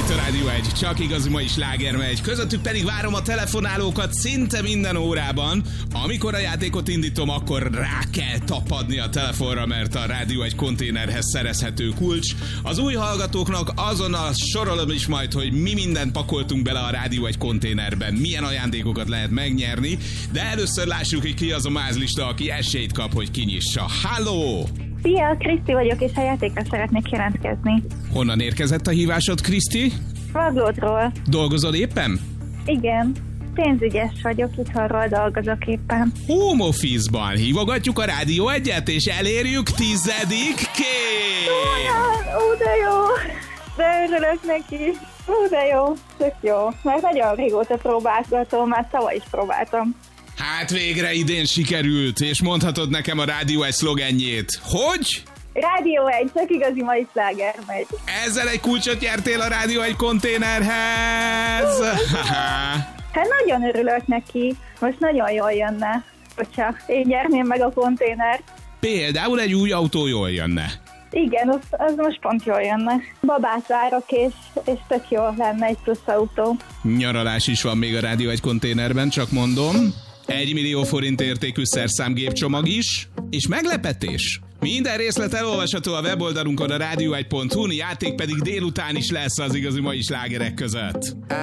itt a Rádió 1, csak igazi mai sláger megy. Közöttük pedig várom a telefonálókat szinte minden órában. Amikor a játékot indítom, akkor rá kell tapadni a telefonra, mert a Rádió 1 konténerhez szerezhető kulcs. Az új hallgatóknak azonnal sorolom is majd, hogy mi mindent pakoltunk bele a Rádió 1 konténerben, milyen ajándékokat lehet megnyerni, de először lássuk, hogy ki az a mázlista, aki esélyt kap, hogy kinyissa. Halló! Szia, Kriszti vagyok, és a játékra szeretnék jelentkezni. Honnan érkezett a hívásod, Kriszti? Raglódról. Dolgozol éppen? Igen, pénzügyes vagyok, itthonról dolgozok éppen. Home office-ban hívogatjuk a Rádió 1-et, és elérjük 10. kép! Ó, de jó! De örülök neki. Ó, de jó, tök jó. Mert nagyon régóta próbálgatom, már tavaly is próbáltam. Hát végre idén sikerült, és mondhatod nekem a Rádió 1 szlogenjét. Hogy? Rádió 1, csak igazi mai sláger megy. Ezzel egy kulcsot nyertél a Rádió 1 konténerhez! Hát nagyon örülök neki. Most nagyon jól jönne, hogyha én nyerném meg a konténert. Például egy új autó jól jönne. Igen, az most pont jól jönne. Babát várok, és tök jó lenne egy plusz autó. Nyaralás is van még a Rádió 1 konténerben, csak mondom. 1 millió forint értékű szerszámgépcsomag is, és meglepetés. Minden részlet elolvasható a weboldalunkon, a radio1.hu, játék pedig délután is lesz az igazi mai slágerek között.